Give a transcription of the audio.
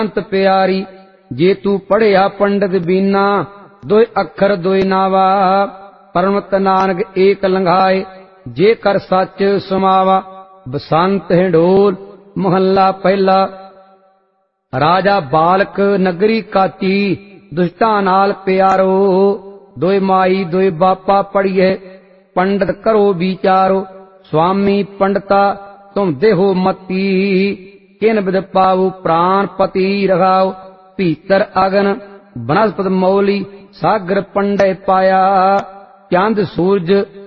अंत प्यारी। जे तू पढ़िया पंडित बीना, दोय अखर दोय नावा। परमत नानक एक लंघाए, जे कर सच समावा। बसंत हिंडोल महला पहला। राजा बालक नगरी काची, दुष्टां नाल प्यारो। दोय माई दोय बापा पढ़िए, पंडित करो विचारो। स्वामी पंडिता तुम देहो मती, किन बिद पाऊ प्राण पति रखाओ। भीतर अगन बनस्पत मौली, सागर पंडे पाया। चंद सूरज